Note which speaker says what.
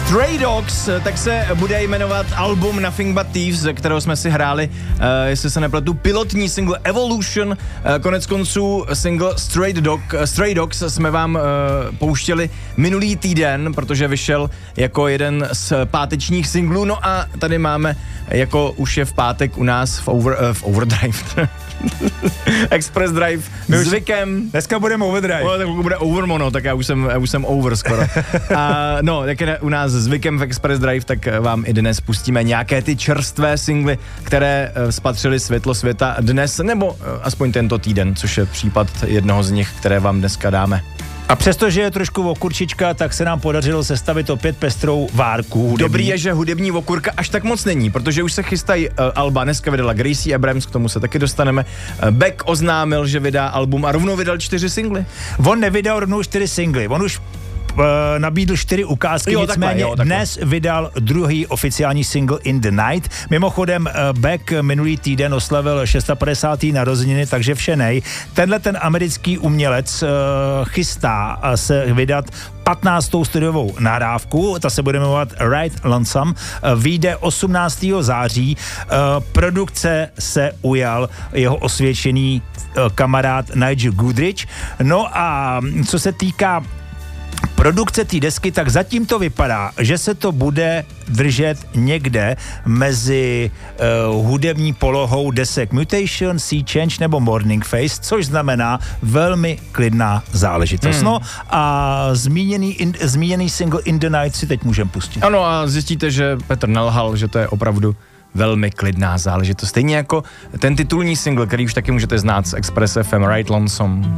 Speaker 1: Stray Dogs, tak se bude jmenovat album Nothing But Thieves, kterého jsme si hráli, jestli se nepletu, pilotní single Evolution, konec konců single Stray Dogs jsme vám pouštěli minulý týden, protože vyšel jako jeden z pátečních singlů, no a tady máme, jako už je v pátek u nás v Overdrive. Express Drive zvykem.
Speaker 2: Dneska budeme Overdrive.
Speaker 1: Tak bude Overmono, tak já už jsem over skoro. A no, jak je u nás zvykem v Express Drive, tak vám i dnes pustíme nějaké ty čerstvé singly, které spatřily světlo světa dnes, nebo aspoň tento týden, což je případ jednoho z nich, které vám dneska dáme.
Speaker 2: A přestože je trošku okurčička, tak se nám podařilo sestavit opět pestrou várku hudební.
Speaker 1: Dobrý je, že hudební okurka až tak moc není, protože už se chystají alba. Dneska vydala Gracie Abrams, k tomu se taky dostaneme. Beck oznámil, že vydá album a rovnou vydal 4 singly.
Speaker 2: On nevydal rovnou 4 singly, on už nabídl 4 ukázky, nicméně dnes vydal druhý oficiální single In the Night. Mimochodem Beck minulý týden oslavil 650. narozeniny, takže všenej. Tenhle ten americký umělec chystá se vydat 15. studiovou nahrávku, ta se bude jmenovat Right Lonesome, vyjde 18. září. Produkce se ujal jeho osvědčený kamarád Nigel Goodrich. No a co se týká produkce té desky, tak zatím to vypadá, že se to bude držet někde mezi hudební polohou desek Mutation, Sea Change nebo Morning Face, což znamená velmi klidná záležitost. No a zmíněný single In the Night si teď můžeme pustit.
Speaker 1: Ano a zjistíte, že Petr nelhal, že to je opravdu velmi klidná záležitost. Stejně jako ten titulní single, který už taky můžete znát z Express FM, Right Lonesome.